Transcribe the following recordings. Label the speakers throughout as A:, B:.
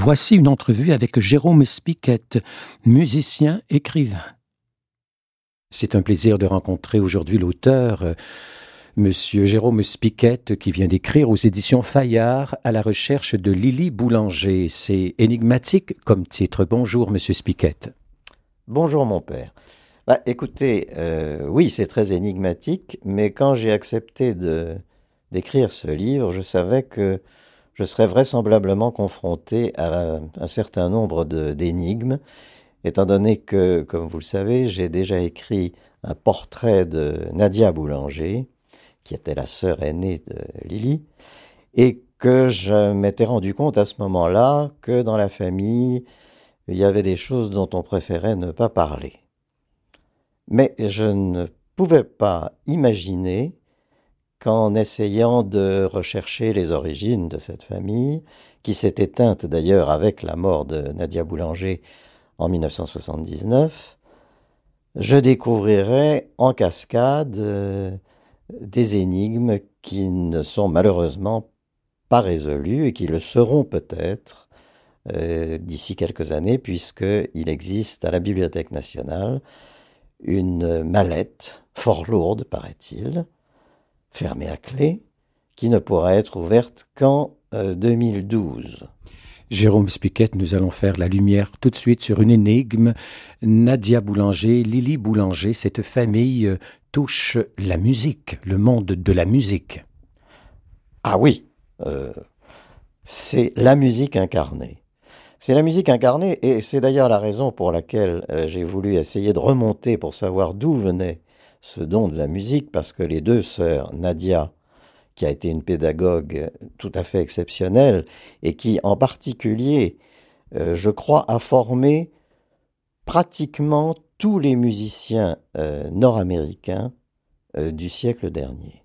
A: Voici une entrevue avec Jérôme Spiquette, musicien, écrivain. C'est un plaisir de rencontrer aujourd'hui l'auteur, Monsieur Jérôme Spiquette, qui vient d'écrire aux éditions Fayard à la recherche de Lily Boulanger. C'est énigmatique comme titre. Bonjour, Monsieur Spiquette.
B: Bonjour mon père. Écoutez, oui, c'est très énigmatique, mais quand j'ai accepté d'écrire ce livre, je savais que je serais vraisemblablement confronté à un certain nombre d'énigmes, étant donné que, comme vous le savez, j'ai déjà écrit un portrait de Nadia Boulanger, qui était la sœur aînée de Lily, et que je m'étais rendu compte à ce moment-là que dans la famille, il y avait des choses dont on préférait ne pas parler. Mais je ne pouvais pas imaginer qu'en essayant de rechercher les origines de cette famille, qui s'est éteinte d'ailleurs avec la mort de Nadia Boulanger en 1979, je découvrirais en cascade des énigmes qui ne sont malheureusement pas résolues et qui le seront peut-être d'ici quelques années, puisqu'il existe à la Bibliothèque nationale une mallette fort lourde, paraît-il, fermée à clé, qui ne pourra être ouverte qu'en 2012.
A: Jérôme Spiquette, nous allons faire la lumière tout de suite sur une énigme. Nadia Boulanger, Lily Boulanger, cette famille touche la musique, le monde de la musique.
B: Ah oui, c'est la musique incarnée. C'est la musique incarnée, et c'est d'ailleurs la raison pour laquelle j'ai voulu essayer de remonter pour savoir d'où venait ce don de la musique, parce que les deux sœurs, Nadia, qui a été une pédagogue tout à fait exceptionnelle, et qui en particulier, je crois, a formé pratiquement tous les musiciens nord-américains du siècle dernier.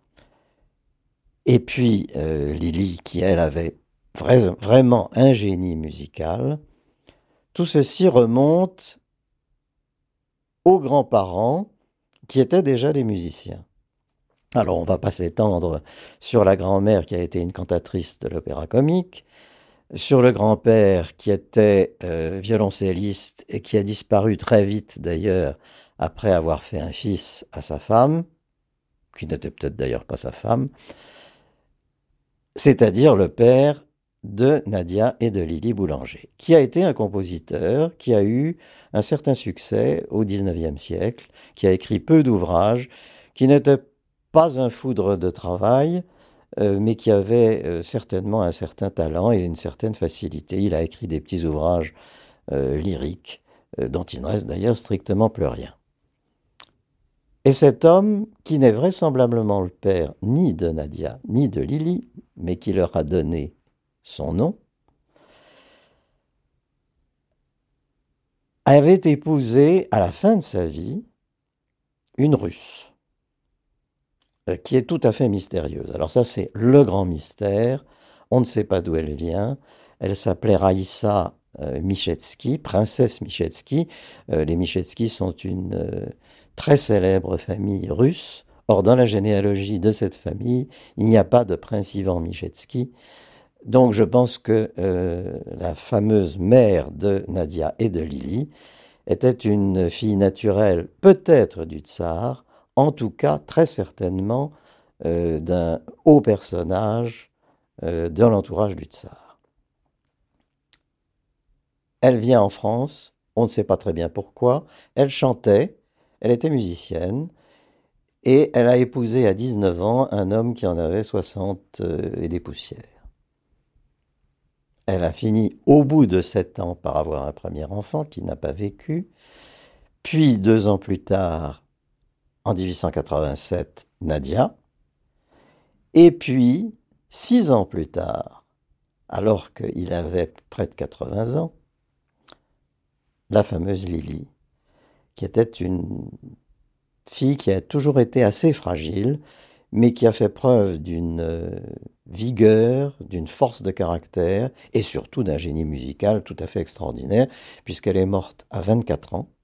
B: Et puis Lily, qui elle avait vraiment un génie musical, tout ceci remonte aux grands-parents qui étaient déjà des musiciens. Alors on ne va pas s'étendre sur la grand-mère qui a été une cantatrice de l'opéra comique, sur le grand-père qui était violoncelliste et qui a disparu très vite d'ailleurs après avoir fait un fils à sa femme, qui n'était peut-être d'ailleurs pas sa femme, c'est-à-dire le père de Nadia et de Lily Boulanger, qui a été un compositeur qui a eu un certain succès au XIXe siècle, qui a écrit peu d'ouvrages, qui n'était pas un foudre de travail, mais qui avait certainement un certain talent et une certaine facilité. Il a écrit des petits ouvrages lyriques, dont il ne reste d'ailleurs strictement plus rien. Et cet homme, qui n'est vraisemblablement le père ni de Nadia, ni de Lily, mais qui leur a donné son nom, avait épousé à la fin de sa vie une Russe, qui est tout à fait mystérieuse. Alors ça, c'est le grand mystère. On ne sait pas d'où elle vient. Elle s'appelait Raïssa Michetski, princesse Michetski. Les Michetski sont une très célèbre famille russe. Or, dans la généalogie de cette famille, il n'y a pas de prince Ivan Michetski. Donc, je pense que la fameuse mère de Nadia et de Lily était une fille naturelle, peut-être du tsar, en tout cas, très certainement, d'un haut personnage dans l'entourage du tsar. Elle vient en France, on ne sait pas très bien pourquoi, elle chantait, elle était musicienne, et elle a épousé à 19 ans un homme qui en avait 60 et des poussières. Elle a fini au bout de 7 ans par avoir un premier enfant qui n'a pas vécu, puis 2 ans plus tard, en 1887, Nadia, et puis 6 ans plus tard, alors qu'il avait près de 80 ans, la fameuse Lily, qui était une fille qui a toujours été assez fragile, mais qui a fait preuve d'une vigueur, d'une force de caractère et surtout d'un génie musical tout à fait extraordinaire, puisqu'elle est morte à 24 ans.